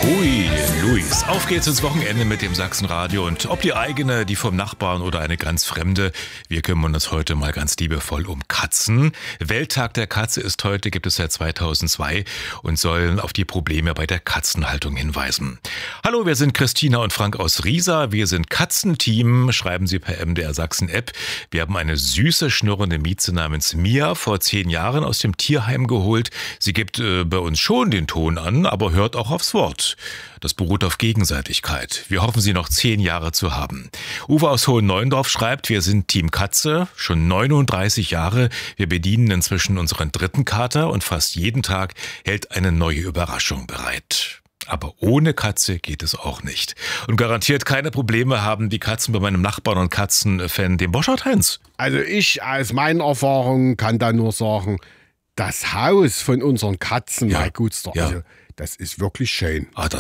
Hui, Luis. Auf geht's ins Wochenende mit dem Sachsenradio. Und ob die eigene, die vom Nachbarn oder eine ganz fremde, wir kümmern uns heute mal ganz liebevoll um Katzen. Welttag der Katze ist heute, gibt es seit 2002 und sollen auf die Probleme bei der Katzenhaltung hinweisen. Hallo, wir sind Christina und Frank aus Riesa. Wir sind Katzenteam, schreiben Sie per MDR Sachsen App. Wir haben eine süße, schnurrende Mieze namens Mia vor 10 Jahren aus dem Tierheim geholt. Sie gibt bei uns schon den Ton an, aber hört auch aufs Wort. Das beruht auf Gegenseitigkeit. Wir hoffen, sie noch 10 Jahre zu haben. Uwe aus Hohenneuendorf schreibt, wir sind Team Katze, schon 39 Jahre. Wir bedienen inzwischen unseren 3. Kater und fast jeden Tag hält eine neue Überraschung bereit. Aber ohne Katze geht es auch nicht. Und garantiert keine Probleme haben die Katzen bei meinem Nachbarn und Katzenfan, dem Boschert Heinz. Also ich aus meinen Erfahrungen kann da nur sagen, das Haus von unseren Katzen, mein Gutster, also das ist wirklich schön. Das